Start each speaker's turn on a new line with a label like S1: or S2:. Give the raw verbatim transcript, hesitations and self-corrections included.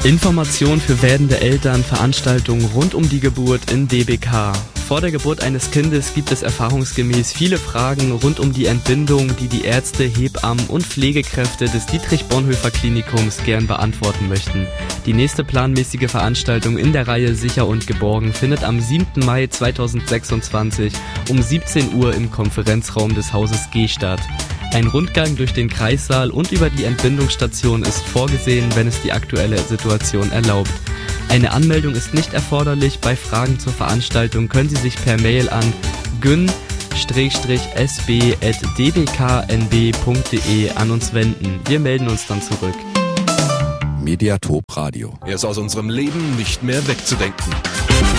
S1: Information für werdende Eltern, Veranstaltungen rund um die Geburt in D B K. Vor der Geburt eines Kindes gibt es erfahrungsgemäß viele Fragen rund um die Entbindung, die die Ärzte, Hebammen und Pflegekräfte des Dietrich-Bonhoeffer-Klinikums gern beantworten möchten. Die nächste planmäßige Veranstaltung in der Reihe Sicher und Geborgen findet am siebten Mai zweitausendsechsundzwanzig um siebzehn Uhr im Konferenzraum des Hauses G statt. Ein Rundgang durch den Kreissaal und über die Entbindungsstation ist vorgesehen, wenn es die aktuelle Situation erlaubt. Eine Anmeldung ist nicht erforderlich. Bei Fragen zur Veranstaltung können Sie sich per Mail an gyn s b at d b k n b punkt d e an uns wenden. Wir melden uns dann zurück.
S2: Mediatop Radio.
S3: Er ist aus unserem Leben nicht mehr wegzudenken.